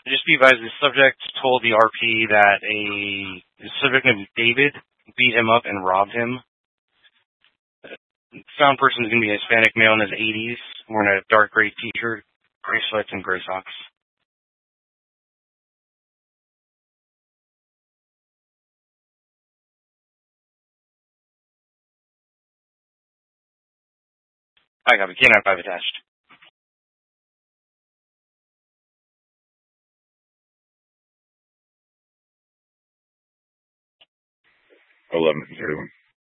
Just be advised, the subject told the RP that the subject named David beat him up and robbed him. The found person is going to be a Hispanic male in his 80s, wearing a dark gray t-shirt, gray sweats, and gray socks. I got a K-9 5 attached. 11:31.